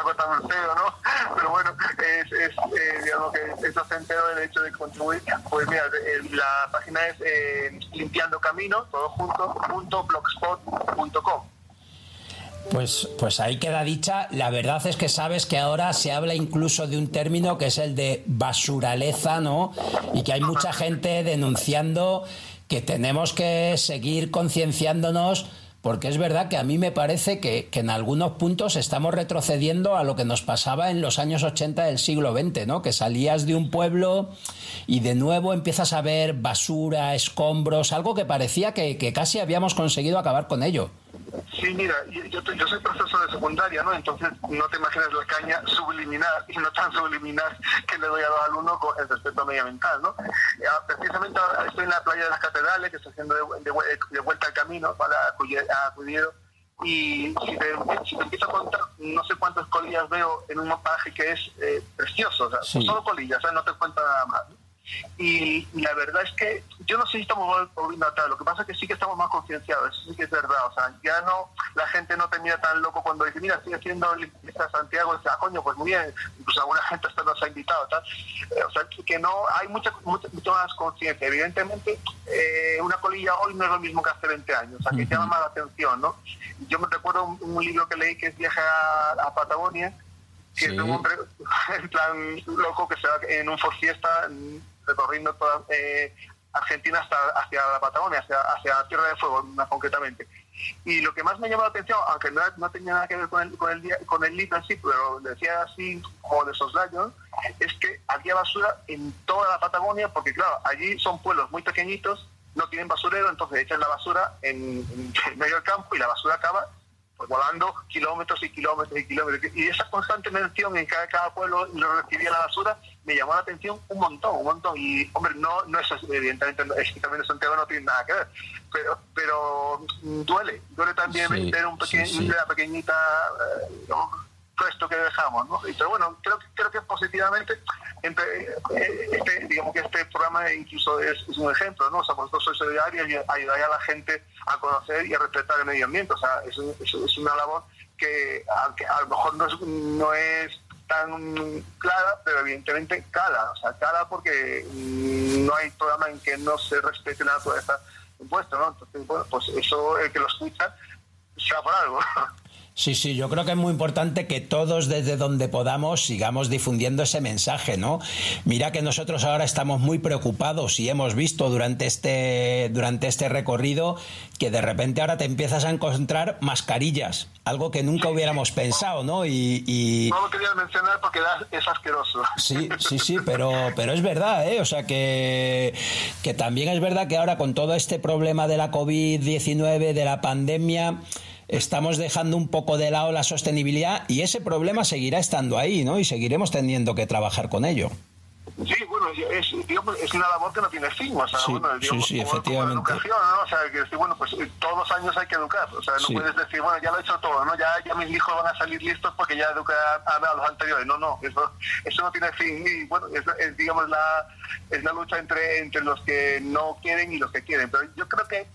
algo tan feo, ¿no? Pero bueno, digamos que es placentero el hecho de contribuir. Pues mira, la página es limpiando camino, todo junto, .blogspot.com. Pues ahí queda dicha. La verdad es que sabes que ahora se habla incluso de un término que es el de basuraleza, ¿no? Y que hay mucha gente denunciando que tenemos que seguir concienciándonos, porque es verdad que a mí me parece que en algunos puntos estamos retrocediendo a lo que nos pasaba en los años 80 del siglo XX, ¿no? Que salías de un pueblo y de nuevo empiezas a ver basura, escombros, algo que parecía que casi habíamos conseguido acabar con ello. Sí, mira, yo soy profesor de secundaria, ¿no? Entonces no te imaginas la caña subliminal y no tan subliminal que le doy a los alumnos con el respeto medioambiental, ¿no? Precisamente ahora estoy en la playa de las Catedrales, que estoy haciendo de vuelta al camino para acudir, y si te empiezo a contar, no sé cuántas colillas veo en un mapaje que es precioso, o sea, sí. Solo colillas, ¿sabes? No te cuento nada más, ¿no? Y la verdad es que yo no sé si estamos volviendo atrás, lo que pasa es que sí que estamos más concienciados, eso sí que es verdad, o sea, ya no, la gente no te mira tan loco cuando dice, mira, estoy haciendo limpieza Santiago, y dice, coño, pues muy bien, incluso alguna gente hasta nos ha invitado, tal. O sea, que no, hay mucha más conciencia, evidentemente, una colilla hoy no es lo mismo que hace 20 años, o sea, que llama más la atención, ¿no? Yo me recuerdo un libro que leí que es Viaje a Patagonia, que sí. Es un hombre en plan loco que se va en un Ford Fiesta recorriendo toda Argentina hacia la Patagonia, hacia Tierra de Fuego más concretamente. Y lo que más me llamó la atención, aunque no tenía nada que ver con el libro en sí, pero decía así como de soslayo, es que había basura en toda la Patagonia, porque claro, allí son pueblos muy pequeñiñitos, no tienen basurero, entonces echan la basura en medio del campo y la basura acaba pues volando kilómetros y kilómetros y kilómetros. Y esa constante mención en cada pueblo lo recibía la basura me llamó la atención un montón. Y, hombre, no es evidentemente, es que también en Santiago no tiene nada que ver, pero duele también sí, ver la pequeñita resto que dejamos, ¿no? Pero bueno, creo que positivamente digamos que este programa incluso es un ejemplo, ¿no? O sea, vosotros sois solidarios y ayudáis a la gente a conocer y a respetar el medio ambiente. O sea, es una labor que aunque a lo mejor no es tan clara, pero evidentemente cala. O sea, cala porque no hay programa en que no se respete la naturaleza impuesta, ¿no? Entonces, bueno, pues eso, el que lo escucha, sea por algo. Sí, yo creo que es muy importante que todos desde donde podamos sigamos difundiendo ese mensaje, ¿no? Mira que nosotros ahora estamos muy preocupados y hemos visto durante este recorrido que de repente ahora te empiezas a encontrar mascarillas, algo que nunca hubiéramos pensado, ¿no? Y no lo quería mencionar porque es asqueroso. Sí, pero es verdad, ¿eh? O sea que también es verdad que ahora con todo este problema de la COVID-19, de la pandemia, estamos dejando un poco de lado la sostenibilidad y ese problema seguirá estando ahí, ¿no? Y seguiremos teniendo que trabajar con ello. Sí, bueno, es una labor que no tiene fin, o sea, sí, bueno, digamos, sí, efectivamente. Como la educación, ¿no? O sea, que decir, bueno, pues todos los años hay que educar, o sea, no puedes decir, bueno, ya lo he hecho todo, ¿no? Ya mis hijos van a salir listos porque ya eduqué a los anteriores, no, eso no tiene fin, y bueno, es digamos, es la lucha entre los que no quieren y los que quieren, pero yo creo que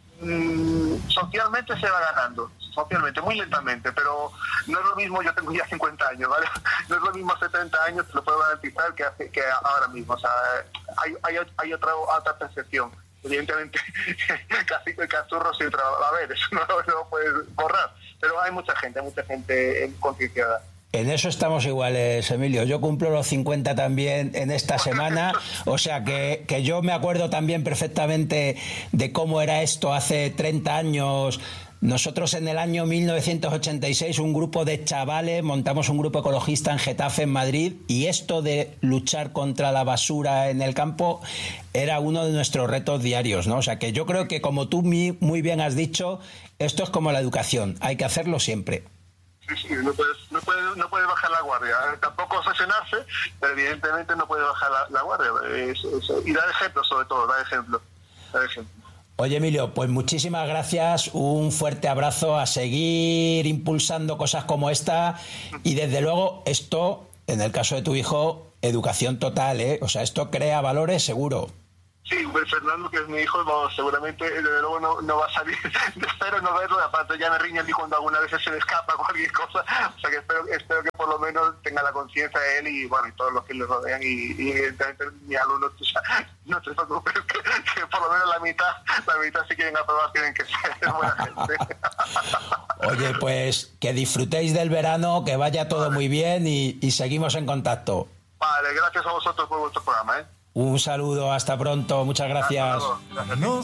socialmente se va ganando, muy lentamente, pero no es lo mismo, yo tengo ya 50 años, ¿vale? No es lo mismo hace 30 años, te lo puedo garantizar, que ahora mismo, o sea, hay otra percepción. Evidentemente, casi el cachorro siempre va a haber, eso no lo puedes borrar, pero hay mucha gente concienciada. En eso estamos iguales, Emilio. Yo cumplo los 50 también en esta semana, o sea que yo me acuerdo también perfectamente de cómo era esto hace 30 años. Nosotros en el año 1986, un grupo de chavales, montamos un grupo ecologista en Getafe, en Madrid, y esto de luchar contra la basura en el campo era uno de nuestros retos diarios, ¿no? O sea que yo creo que, como tú muy bien has dicho, esto es como la educación, hay que hacerlo siempre. Sí, no puede bajar la guardia, tampoco obsesionarse, pero evidentemente no puede bajar la guardia, y dar ejemplo, sobre todo, dar ejemplo. Oye, Emilio, pues muchísimas gracias, un fuerte abrazo, a seguir impulsando cosas como esta, y desde luego esto, en el caso de tu hijo, educación total, ¿eh? O sea, esto crea valores seguro. Sí, pues Fernando, que es mi hijo, vamos, seguramente, desde luego no va a salir. Espero no verlo, aparte ya me riña a mí cuando alguna vez se le escapa cualquier cosa. O sea que espero que por lo menos tenga la conciencia de él y bueno, y todos los que le rodean y evidentemente mi alumno, o sea, no te preocupes, que por lo menos la mitad si quieren aprobar tienen que ser buena gente. Oye, pues que disfrutéis del verano, que vaya todo muy bien y seguimos en contacto. Vale, gracias a vosotros por vuestro programa, ¿eh? Un saludo, hasta pronto, muchas gracias. Hasta luego. Gracias.